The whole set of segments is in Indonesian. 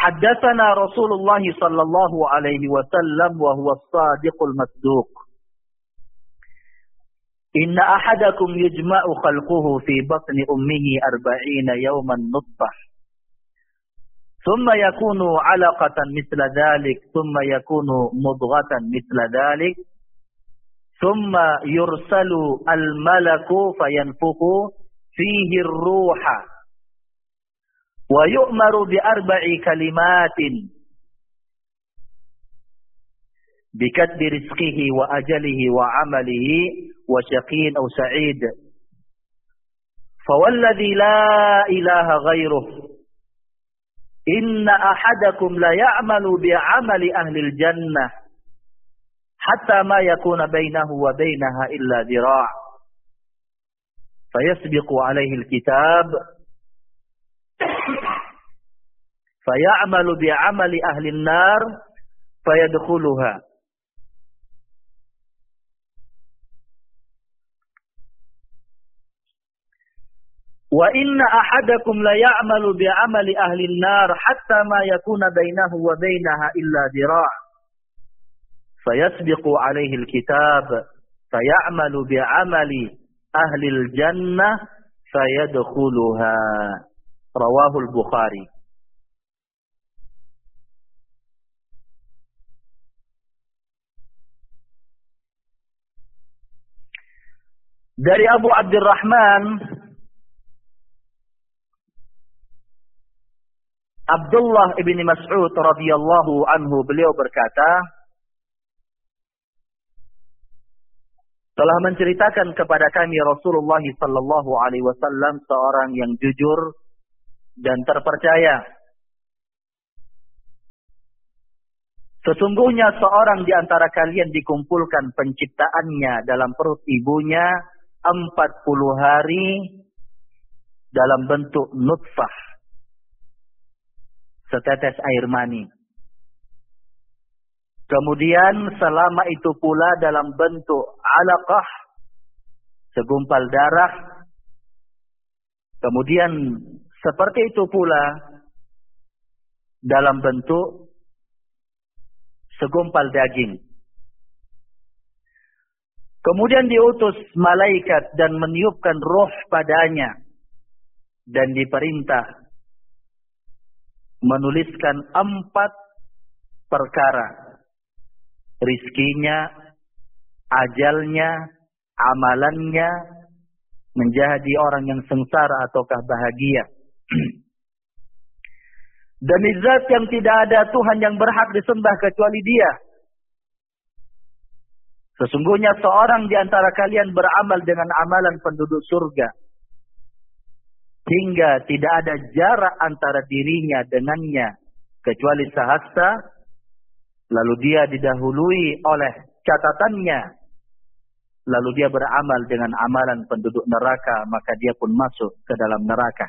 Haddatsana Rasulullah sallallahu alaihi wasallam wa huwa as-sadiqul masduq. Inna ahadakum yujma'u khalquhu fi batni ummihi 40 yawman nutfah. Thumma yakunu 'alaqatan mithla dhalik, thumma yakunu mudghatan mithla dhalik, thumma yursalu al-malaku fayanfukhu fihi ar-ruha wa yu'maru bi 4 kalimatin bikatbi rizqihi wa ajalihi wa amalihi wa syaqin aw sa'id. Fawalladhi la ilaha ghairuh inna ahadakum la ya'malu bi'amali ahli al-jannah hatta ma yakuna bainahu wa bainaha illa dhira'. Fayasbiqu alayhi al-kitab fayamalu bi'amali ahli an-nar fayadkhuluha. Wa inna ahadakum la ya'malu bi'amali ahli an-nar hatta ma yakuna bainahu wa bainaha illa dhira'. Fayasbiqu alayhi al-kitab fayamalu bi'amali ahli al-jannah fayadkhuluha. Rawahu al-Bukhari. Dari Abu Abdurrahman Abdullah ibn Mas'ud radhiyallahu anhu, beliau berkata, telah menceritakan kepada kami Rasulullah sallallahu alaihi wasallam seorang yang jujur dan terpercaya. Sesungguhnya seorang di antara kalian dikumpulkan penciptaannya dalam perut ibunya 40 hari dalam bentuk nutfah, setetes air mani. Kemudian selama itu pula dalam bentuk alaqah, segumpal darah. Kemudian seperti itu pula dalam bentuk segumpal daging. Kemudian diutus malaikat dan meniupkan roh padanya dan diperintah menuliskan 4 perkara: rizkinya, ajalnya, amalannya, menjadi orang yang sengsara ataukah bahagia. Demi zat yang tidak ada Tuhan yang berhak disembah kecuali Dia. Sesungguhnya seorang di antara kalian beramal dengan amalan penduduk surga, hingga tidak ada jarak antara dirinya dengannya kecuali sehasta, lalu dia didahului oleh catatannya, lalu dia beramal dengan amalan penduduk neraka, maka dia pun masuk ke dalam neraka.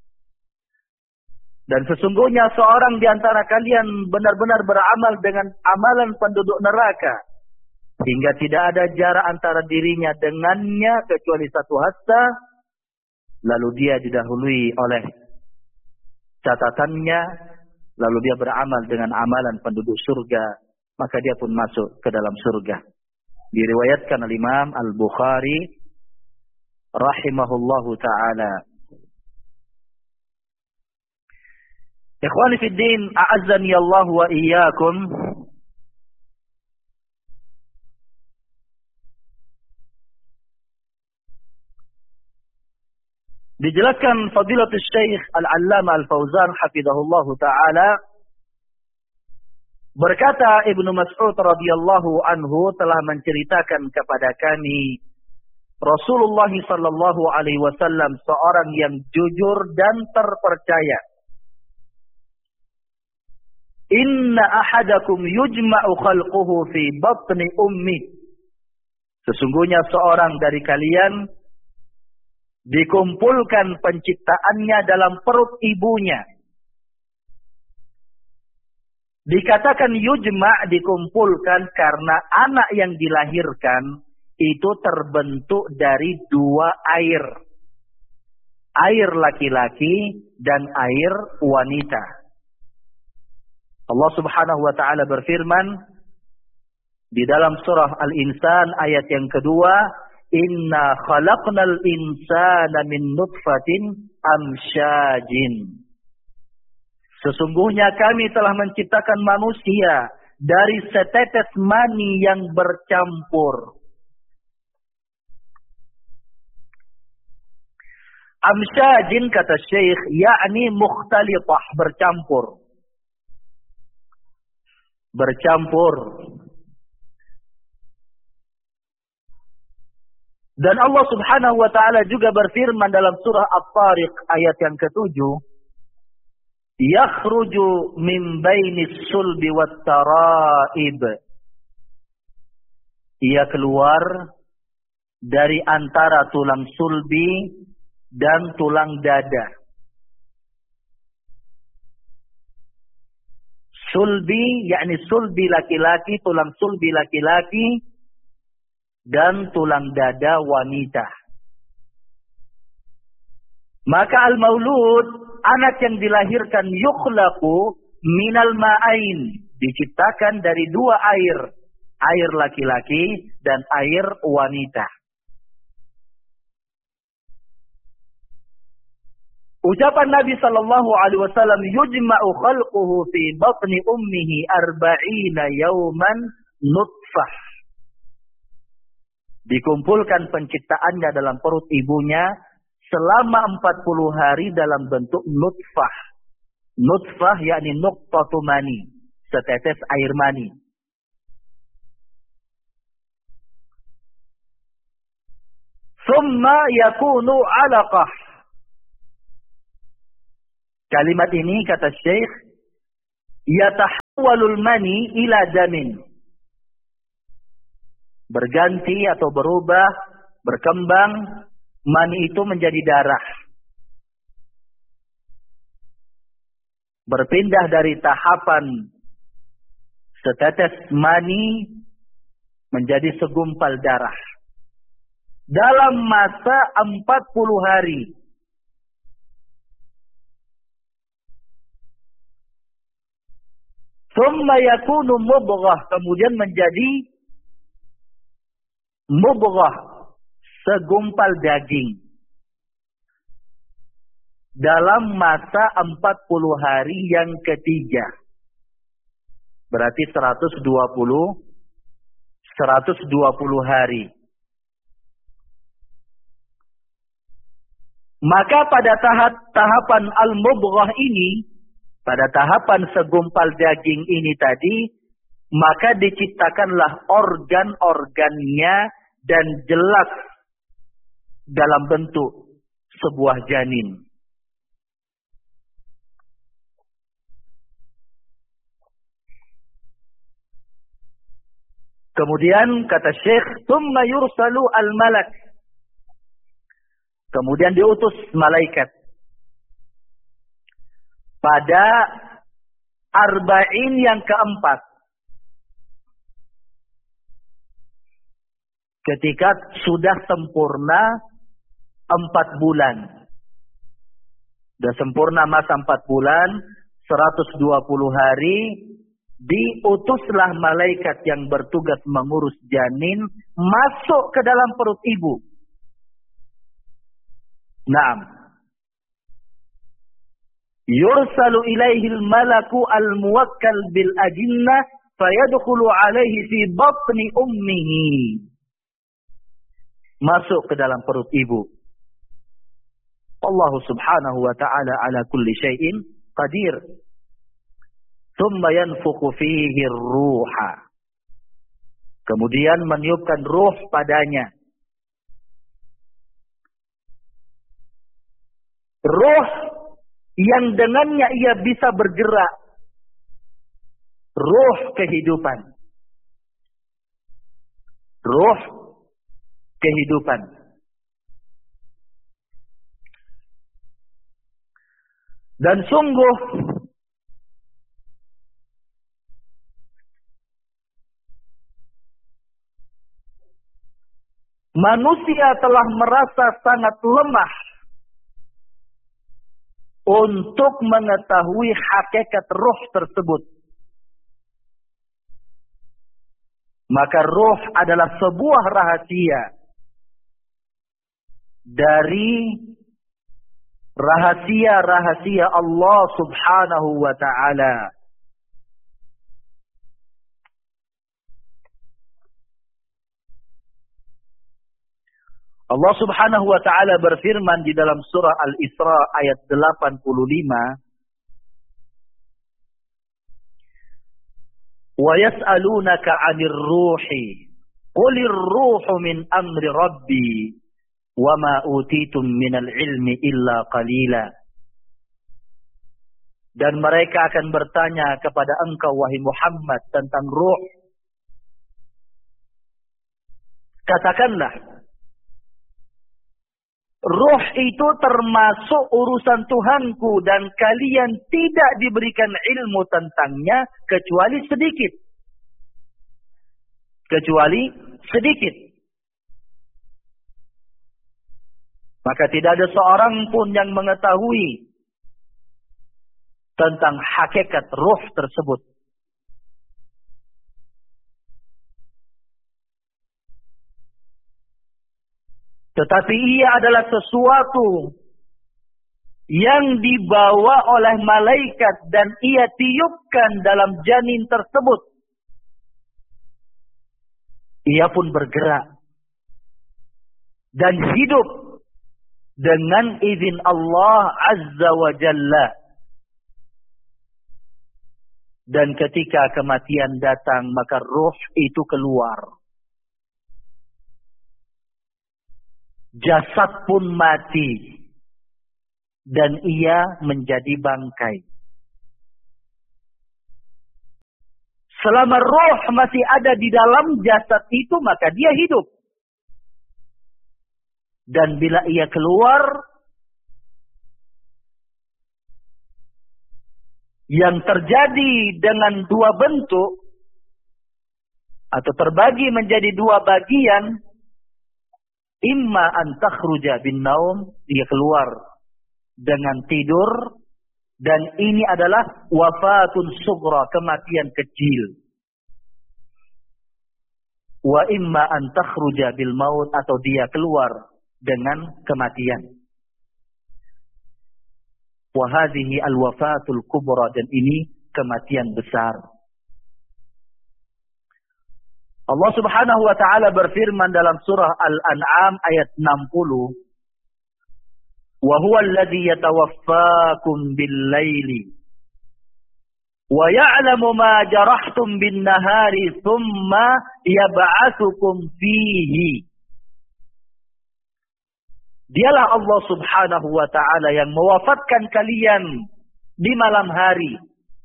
Dan sesungguhnya seorang di antara kalian benar-benar beramal dengan amalan penduduk neraka, hingga tidak ada jarak antara dirinya dengannya kecuali satu hasta, lalu dia didahului oleh catatannya, lalu dia beramal dengan amalan penduduk surga, maka dia pun masuk ke dalam surga. Diriwayatkan oleh Imam Al-Bukhari rahimahullahu ta'ala. Ikhwani fid din, a'azzani Allah wa iyyakum. Dijelaskan Fadilatul Syekh Al-Allamah Al-Fauzan hafizahullah ta'ala, berkata Ibnu Mas'ud radhiyallahu anhu telah menceritakan kepada kami Rasulullah sallallahu alaihi wasallam seorang yang jujur dan terpercaya. Inna ahadakum yujma'u khalquhu fi batni ummi. Sesungguhnya seorang dari kalian dikumpulkan penciptaannya dalam perut ibunya. Dikatakan yujma' dikumpulkan karena anak yang dilahirkan itu terbentuk dari 2 air. Air laki-laki dan air wanita. Allah Subhanahu wa taala berfirman di dalam surah Al-Insan ayat yang kedua, "Inna khalaqnal insana min nutfatin amsyajin." Sesungguhnya kami telah menciptakan manusia dari setetes mani yang bercampur. Amsyajin kata Syekh, yakni mukhtalitah, bercampur. Bercampur. Dan Allah Subhanahu wa taala juga berfirman dalam surah At-Tariq ayat yang ke-7, "Yakhruju min bainis sulbi wat taraib." Ia keluar dari antara tulang sulbi dan tulang dada. Sulbi, yakni sulbi laki-laki, tulang sulbi laki-laki, dan tulang dada wanita. Maka al-maulud, anak yang dilahirkan, yukhlaqu minal ma'ain, diciptakan dari dua air. Air laki-laki dan air wanita. Ucapan Nabi sallallahu alaihi wasallam, "Yujma'u khalquhu fi batni ummihi 40 yawman nutfah." Dikumpulkan penciptaannya dalam perut ibunya selama 40 hari dalam bentuk nutfah. Nutfah yakni nuqtatu mani, setetes air mani. Thumma yakunu 'alaqah. Kalimat ini kata Syekh, yatahawwalul mani ila damin. Berganti atau berubah, berkembang, mani itu menjadi darah. Berpindah dari tahapan setetes mani menjadi segumpal darah. Dalam masa 40 hari. Thumma yakunu mubghah, kemudian menjadi mubghah, segumpal daging. Dalam masa 40 hari yang ketiga. Berarti 120 hari. Maka pada tahapan al-mubghah ini, pada tahapan segumpal daging ini tadi, maka diciptakanlah organ-organnya dan jelas dalam bentuk sebuah janin. Kemudian kata Syekh, "Tsumma yursalu al-malak." Kemudian diutus malaikat. Pada arba'in yang keempat. Ketika sudah sempurna 4 bulan. Sudah sempurna masa 4 bulan, 120 hari, diutuslah malaikat yang bertugas mengurus janin masuk ke dalam perut ibu. Naam. Yursalu ilaihil malaku al-muwakkal bil ajinnah fayadkhulu alaihi fi batni ummihi. Masuk ke dalam perut ibu. Allah subhanahu wa ta'ala ala kulli syai'in qadir. Thumma yanfukhu fihi ruha. Kemudian meniupkan ruh padanya. Ruh yang dengannya ia bisa bergerak. Ruh kehidupan. Ruh kehidupan. Dan sungguh manusia telah merasa sangat lemah untuk mengetahui hakikat ruh tersebut. Maka ruh adalah sebuah rahasia dari rahasia-rahasia Allah Subhanahu wa ta'ala. Allah Subhanahu wa ta'ala berfirman di dalam surah Al-Isra ayat 85, wa yas'alunaka 'anir ruhi qulir ruhu min amri rabbi wa ma utitum minal ilmi illa qalila. Dan mereka akan bertanya kepada engkau wahai Muhammad tentang ruh. Katakanlah, ruh itu termasuk urusan Tuhanku dan kalian tidak diberikan ilmu tentangnya kecuali sedikit. Kecuali sedikit. Maka tidak ada seorang pun yang mengetahui tentang hakikat ruh tersebut. Tetapi ia adalah sesuatu yang dibawa oleh malaikat dan ia tiupkan dalam janin tersebut. Ia pun bergerak dan hidup dengan izin Allah Azza wa Jalla. Dan ketika kematian datang, maka ruh itu keluar. Jasad pun mati. Dan ia menjadi bangkai. Selama ruh masih ada di dalam jasad itu, maka dia hidup. Dan bila ia keluar, yang terjadi dengan dua bentuk, atau terbagi menjadi dua bagian, imma an takhruja bin naum, dia keluar dengan tidur, dan ini adalah wafatun sughra, kematian kecil. Wa imma an takhruja bil maut, atau dia keluar dengan kematian. Wa hadhihi al wafatul kubra, dan ini kematian besar. Allah Subhanahu wa taala berfirman dalam surah Al-An'am ayat 60, wa huwa alladhi yatawaffakum bil laili wa ya'lamu ma jarahtum bin nahari thumma yab'atsukum fihi. Dialah Allah Subhanahu wa ta'ala yang mewafatkan kalian di malam hari.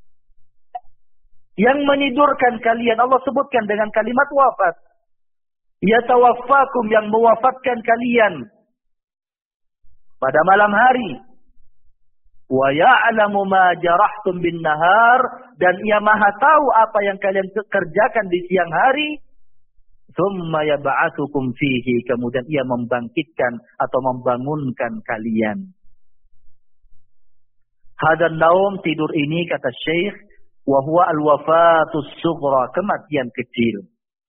Yang menidurkan kalian, Allah sebutkan dengan kalimat wafat. Yatawaffakum, yang mewafatkan kalian pada malam hari. Wa ya'lamu ma jarahtum bin nahar, dan ia maha tahu apa yang kalian kerjakan di siang hari. Tsumma yab'atsukum fihi, kemudian ia membangkitkan atau membangunkan kalian. Hadan naum, tidur ini, kata Syekh, wa huwa al-wafatus sughra, kematian kecil.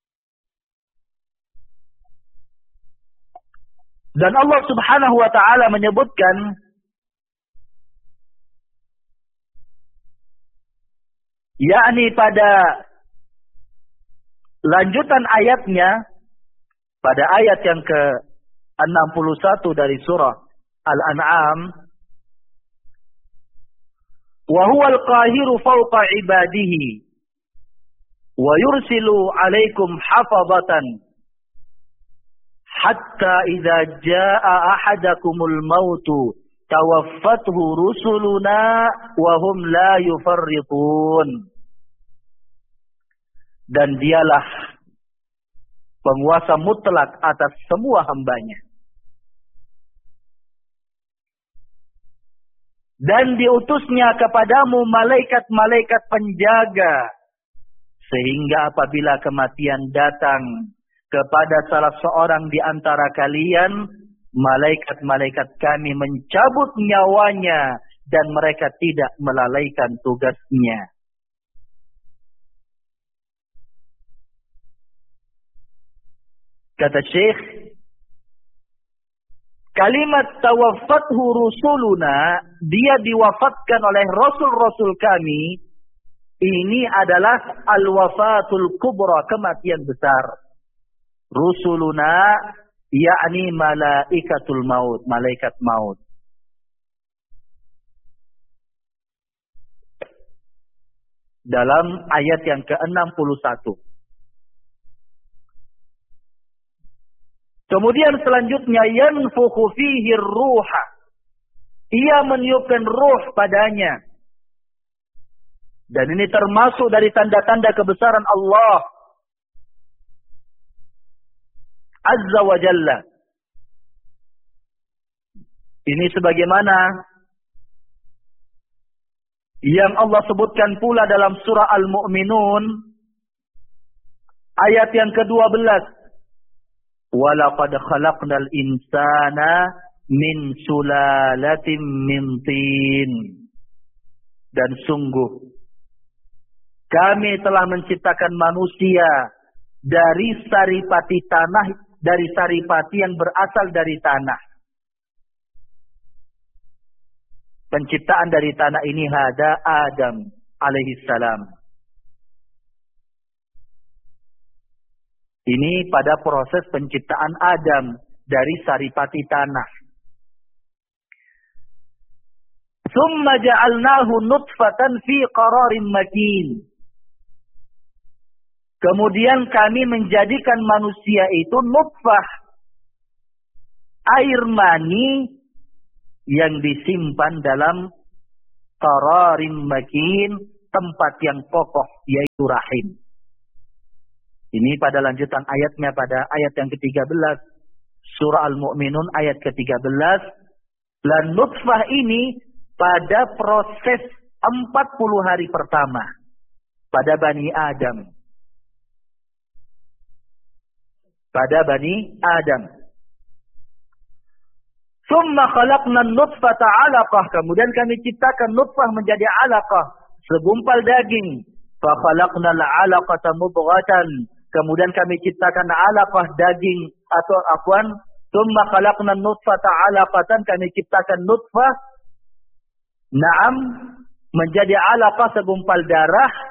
Dan Allah Subhanahu wa taala menyebutkan yakni pada lanjutan ayatnya, pada ayat yang ke-61 dari surah Al-An'am, wa huwal qahiru fawqa ibadihi wa yursilu 'alaikum hafazatan hatta idza jaa ahadakumul mautu tawaffathu rusuluna wa hum la yufarritun. Dan dialah penguasa mutlak atas semua hambanya. Dan diutusnya kepadamu malaikat-malaikat penjaga, sehingga apabila kematian datang kepada salah seorang di antara kalian, malaikat-malaikat kami mencabut nyawanya dan mereka tidak melalaikan tugasnya. Kata Syekh, kalimat tawaffathu rusuluna, dia diwafatkan oleh rasul-rasul kami, ini adalah al-wafatul kubra, kematian besar. Rusuluna yakni malaikatul maut, malaikat maut. Dalam ayat yang ke-61. Kemudian selanjutnya yanfukhu fihi ruha. Ia meniupkan ruh padanya. Dan ini termasuk dari tanda-tanda kebesaran Allah Azza wa Jalla. Ini sebagaimana yang Allah sebutkan pula dalam surah Al-Mu'minun ayat yang ke-12. وَلَقَدْ خَلَقْنَا الْإِنسَانَ مِنْ سُلَالَةٍ مِنْ طِينٍ. Dan sungguh kami telah menciptakan manusia dari saripati tanah, dari saripati yang berasal dari tanah. Penciptaan dari tanah ini hada Adam alaihissalam. Ini pada proses penciptaan Adam dari saripati tanah. Tsumma ja'alnahu nutfatan fi qararin makin. Kemudian kami menjadikan manusia itu nutfah, air mani yang disimpan dalam qararin makin, tempat yang kokoh, yaitu rahim. Ini pada lanjutan ayatnya pada ayat yang ke-13. Surah Al-Mu'minun ayat ke-13. Dan nutfah ini pada proses 40 hari pertama pada Bani Adam. Pada Bani Adam. Tsumma khalaqna an-nutfata 'alaqah. Kemudian kami ciptakan nutfah menjadi 'alaqah, segumpal daging. Fa khalaqna al-'alaqata mudghatan. Kemudian kami ciptakan 'alaqah daging atau afwan. Tsumma khalaqna an-nutfata 'alaqatan. Kami ciptakan nutfah menjadi 'alaqah segumpal darah.